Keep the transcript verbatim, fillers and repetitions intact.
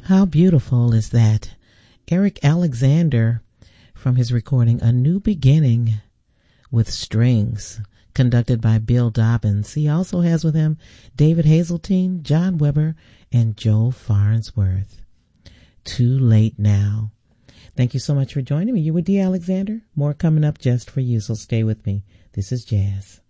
How beautiful is that? Eric Alexander from his recording A New Beginning with Strings, conducted by Bill Dobbins. He also has with him David Hazeltine, John Weber, and Joe Farnsworth. Too Late Now. Thank you so much for joining me. You were Dee Alexander. More coming up just for you, so stay with me. This is Jazz.